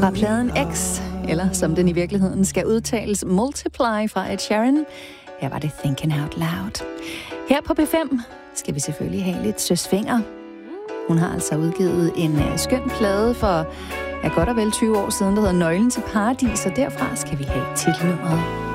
Fra pladen X, eller som den i virkeligheden skal udtales, Multiply fra Ed Sheeran. Her var det Thinking Out Loud. Her på P5 skal vi selvfølgelig have lidt Søs Fenger. Hun har altså udgivet en skøn plade for godt og vel 20 år siden, der hedder Nøglen til Paradis, og derfra skal vi have titelnummeret.